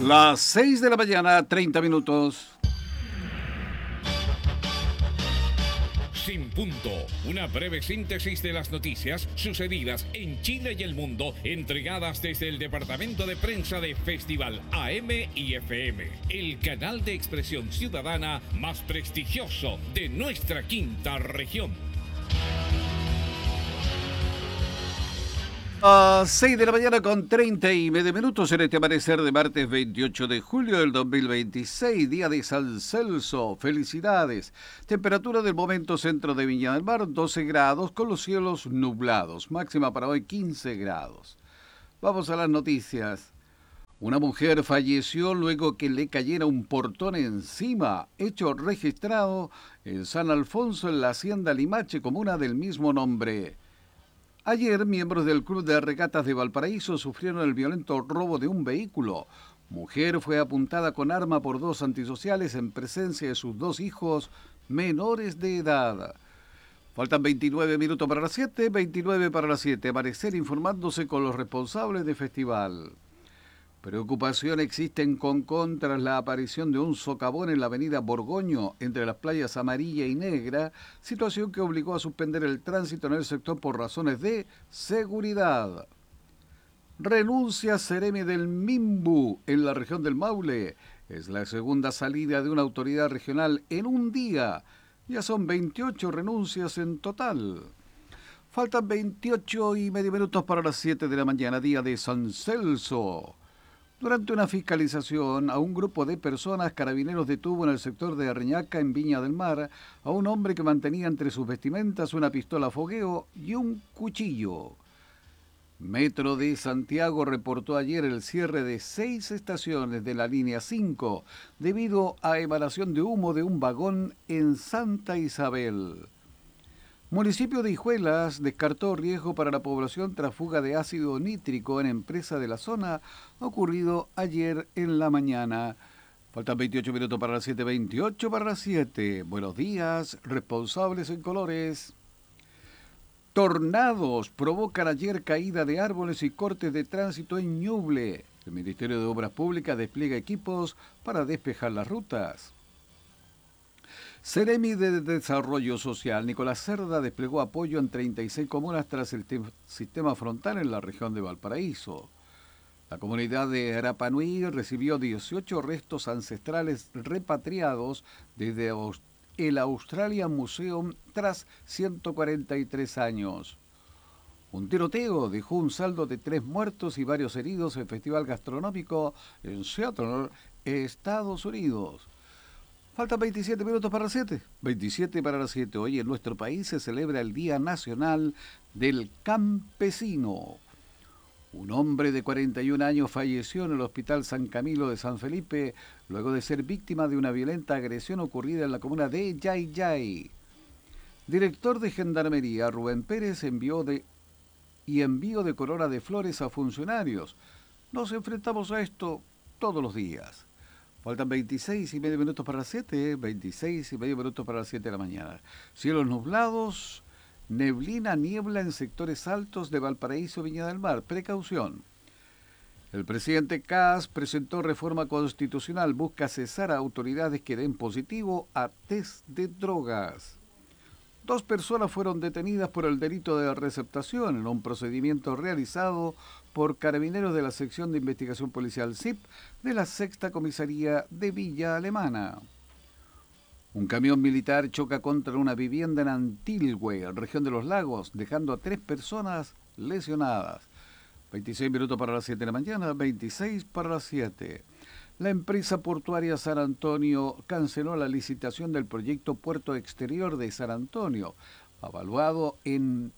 Las 6 de la mañana, 30 minutos. Sin punto, una breve síntesis de las noticias sucedidas en Chile y el mundo, entregadas desde el departamento de prensa de Festival AM y FM, el canal de expresión ciudadana más prestigioso de nuestra quinta región. A 6 de la mañana con 30 minutos en este amanecer de martes 28 de julio del 2026, día de San Celso. Felicidades. Temperatura del momento centro de Viña del Mar, 12 grados con los cielos nublados. Máxima para hoy 15 grados. Vamos a las noticias. Una mujer falleció luego que le cayera un portón encima, hecho registrado en San Alfonso en la hacienda Limache, comuna del mismo nombre. Ayer, miembros del Club de Regatas de Valparaíso sufrieron el violento robo de un vehículo. Mujer fue apuntada con arma por dos antisociales en presencia de sus dos hijos menores de edad. Faltan 29 minutos para las 7, 29 para las 7. Amanecer informándose con los responsables del festival. Preocupación existe en Concón tras la aparición de un socavón en la avenida Borgoño, entre las playas Amarilla y Negra, situación que obligó a suspender el tránsito en el sector por razones de seguridad. Renuncia Seremi del Mimbu en la región del Maule. Es la segunda salida de una autoridad regional en un día. Ya son 28 renuncias en total. Faltan 28 y medio minutos para las 7 de la mañana, día de San Celso. Durante una fiscalización a un grupo de personas, Carabineros detuvo en el sector de Reñaca, en Viña del Mar, a un hombre que mantenía entre sus vestimentas una pistola fogueo y un cuchillo. Metro de Santiago reportó ayer el cierre de 6 estaciones de la línea 5 debido a emanación de humo de un vagón en Santa Isabel. Municipio de Hijuelas descartó riesgo para la población tras fuga de ácido nítrico en empresa de la zona, ocurrido ayer en la mañana. Faltan 28 minutos para las 7, 28 para las 7. Buenos días, responsables en colores. Tornados provocan ayer caída de árboles y cortes de tránsito en Ñuble. El Ministerio de Obras Públicas despliega equipos para despejar las rutas. Seremi de Desarrollo Social, Nicolás Cerda, desplegó apoyo en 36 comunas tras el sistema frontal en la región de Valparaíso. La comunidad de Arapanui recibió 18 restos ancestrales repatriados desde el Australian Museum tras 143 años. Un tiroteo dejó un saldo de 3 muertos y varios heridos en el Festival Gastronómico en Seattle, Estados Unidos. Faltan 27 minutos para las 7. 27 para las 7. Hoy en nuestro país se celebra el Día Nacional del Campesino. Un hombre de 41 años falleció en el Hospital San Camilo de San Felipe luego de ser víctima de una violenta agresión ocurrida en la comuna de Yayay. Director de Gendarmería Rubén Pérez envío de corona de flores a funcionarios. Nos enfrentamos a esto todos los días. Faltan 26 y medio minutos para las 7, 26 y medio minutos para las 7 de la mañana. Cielos nublados, niebla en sectores altos de Valparaíso, Viña del Mar. Precaución. El presidente Kast presentó reforma constitucional, busca cesar a autoridades que den positivo a test de drogas. 2 personas fueron detenidas por el delito de receptación en un procedimiento realizado por carabineros de la sección de investigación policial SIP de la Sexta Comisaría de Villa Alemana. Un camión militar choca contra una vivienda en Antilhue, región de los Lagos, dejando a 3 personas lesionadas. 26 minutos para las 7 de la mañana, 26 para las 7. La empresa portuaria San Antonio canceló la licitación del proyecto Puerto Exterior de San Antonio, evaluado en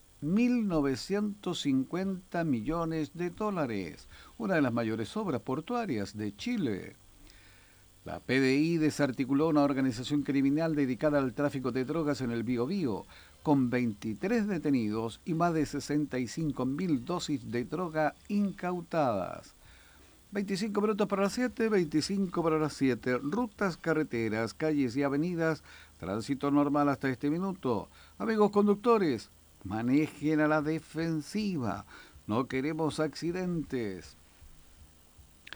1.950 millones de dólares, una de las mayores obras portuarias de Chile. La PDI desarticuló una organización criminal dedicada al tráfico de drogas en el Biobío, con 23 detenidos y más de 65.000 dosis de droga incautadas. 25 minutos para las 7, 25 para las 7. Rutas, carreteras, calles y avenidas, tránsito normal hasta este minuto. Amigos conductores, manejen a la defensiva. No queremos accidentes.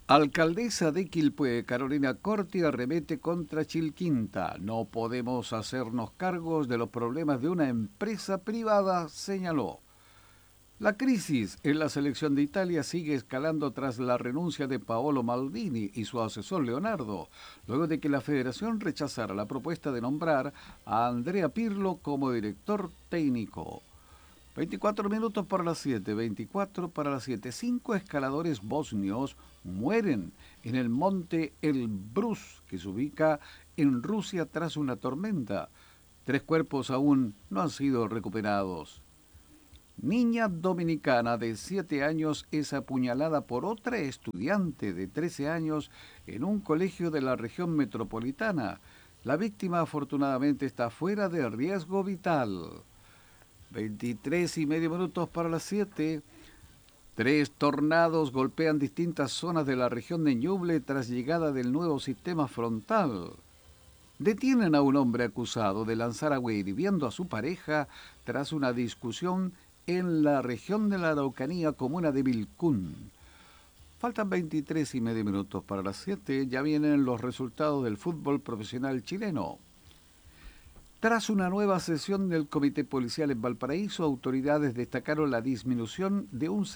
Alcaldesa de Quilpué, Carolina Corti, arremete contra Chilquinta. No podemos hacernos cargos de los problemas de una empresa privada, señaló. La crisis en la selección de Italia sigue escalando tras la renuncia de Paolo Maldini y su asesor Leonardo, luego de que la federación rechazara la propuesta de nombrar a Andrea Pirlo como director técnico. 24 minutos para las 7, 24 para las 7. 5 escaladores bosnios mueren en el monte Elbrus, que se ubica en Rusia tras una tormenta. 3 cuerpos aún no han sido recuperados. Niña dominicana de 7 años es apuñalada por otra estudiante de 13 años en un colegio de la región metropolitana. La víctima afortunadamente está fuera de riesgo vital. 23 y medio minutos para las 7. 3 tornados golpean distintas zonas de la región de Ñuble tras llegada del nuevo sistema frontal. Detienen a un hombre acusado de lanzar agua hirviendo a su pareja tras una discusión en la región de la Araucanía, comuna de Vilcún. Faltan 23 y medio minutos para las 7. Ya vienen los resultados del fútbol profesional chileno. Tras una nueva sesión del Comité Policial en Valparaíso, autoridades destacaron la disminución de un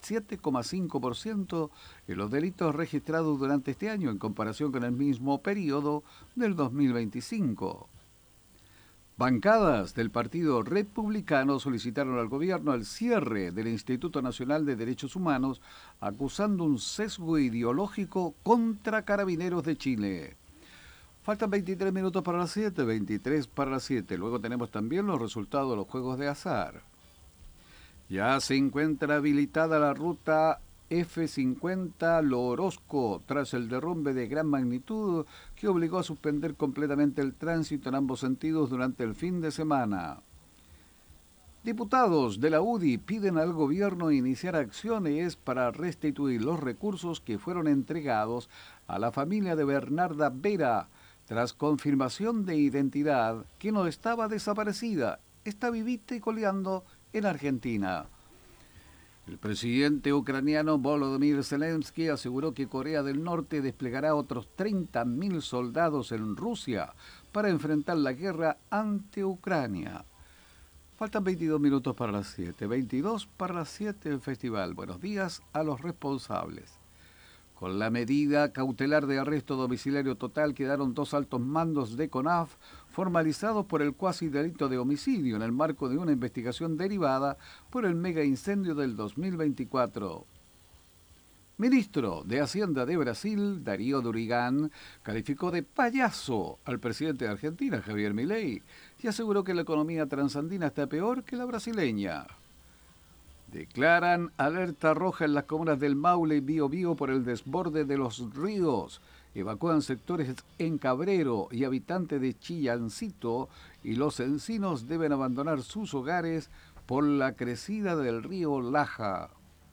7,5% en los delitos registrados durante este año en comparación con el mismo periodo del 2025. Bancadas del Partido Republicano solicitaron al gobierno el cierre del Instituto Nacional de Derechos Humanos, acusando un sesgo ideológico contra Carabineros de Chile. Faltan 23 minutos para las 7, 23 para las 7. Luego tenemos también los resultados de los juegos de azar. Ya se encuentra habilitada la ruta F50 Lo Orozco tras el derrumbe de gran magnitud que obligó a suspender completamente el tránsito en ambos sentidos durante el fin de semana. Diputados de la UDI piden al gobierno iniciar acciones para restituir los recursos que fueron entregados a la familia de Bernarda Vera tras confirmación de identidad que no estaba desaparecida, está vivita y coleando en Argentina. El presidente ucraniano Volodymyr Zelensky aseguró que Corea del Norte desplegará otros 30.000 soldados en Rusia para enfrentar la guerra ante Ucrania. Faltan 22 minutos para las 7, 22 para las 7 del festival. Buenos días a los responsables. Con la medida cautelar de arresto domiciliario total quedaron 2 altos mandos de CONAF formalizados por el cuasi delito de homicidio en el marco de una investigación derivada por el mega incendio del 2024. Ministro de Hacienda de Brasil, Darío Durigan, calificó de payaso al presidente de Argentina, Javier Milei, y aseguró que la economía transandina está peor que la brasileña. Declaran alerta roja en las comunas del Maule y Biobío por el desborde de los ríos. Evacúan sectores en Cabrero y habitantes de Chillancito, y los encinos deben abandonar sus hogares por la crecida del río Laja.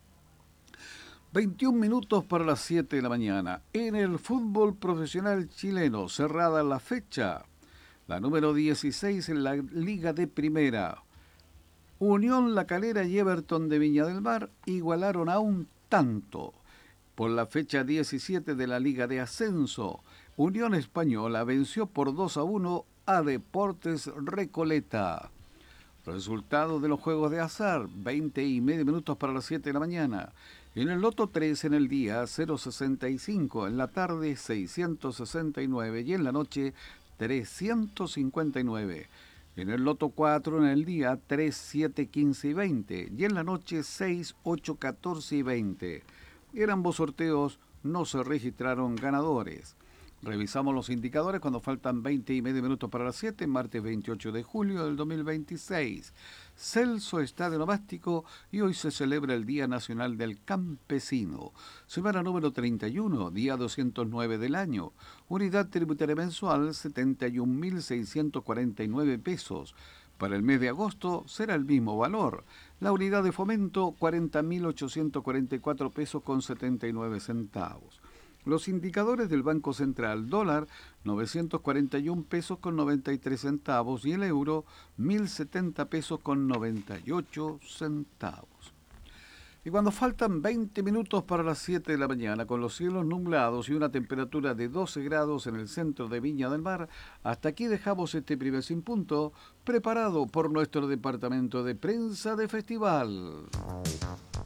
21 minutos para las 7 de la mañana. En el fútbol profesional chileno, cerrada la fecha. La número 16 en la Liga de Primera. Unión La Calera y Everton de Viña del Mar igualaron a un tanto. Por la fecha 17 de la Liga de Ascenso, Unión Española venció por 2-1 a Deportes Recoleta. Resultado de los juegos de azar, 20 y medio minutos para las 7 de la mañana. En el Loto 3 en el día 0,65, en la tarde 669 y en la noche 359. En el Loto 4 en el día 3, 7, 15 y 20 y en la noche 6, 8, 14 y 20. En ambos sorteos no se registraron ganadores. Revisamos los indicadores cuando faltan 20 y medio minutos para las 7, martes 28 de julio del 2026. Celso está de nomástico y hoy se celebra el Día Nacional del Campesino. Semana número 31, día 209 del año. Unidad tributaria mensual, 71.649 pesos. Para el mes de agosto será el mismo valor. La unidad de fomento, 40.844 pesos con 79 centavos. Los indicadores del Banco Central: dólar 941 pesos con 93 centavos y el euro 1.070 pesos con 98 centavos. Y cuando faltan 20 minutos para las 7 de la mañana, con los cielos nublados y una temperatura de 12 grados en el centro de Viña del Mar, hasta aquí dejamos este primer Sin Punto, preparado por nuestro departamento de prensa de festival.